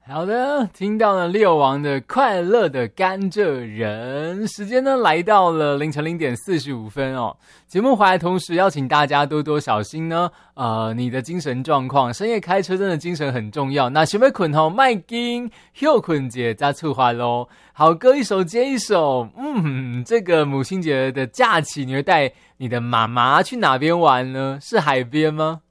好的，听到了六王的快乐的甘蔗人，时间呢来到了凌晨0:45哦。节目回来同时邀请大家多多小心呢，你的精神状况，深夜开车真的精神很重要。那想要困吼，麦紧休困节再出发咯。好歌一首接一首，这个母亲节的假期，你会带你的妈妈去哪边玩呢？是海边吗？